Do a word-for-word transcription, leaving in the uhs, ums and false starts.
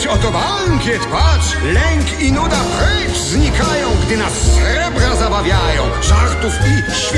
oto bankiet, patrz! Lęk i nuda precz znikają, gdy nas srebra zabawiają. Żartów i świąt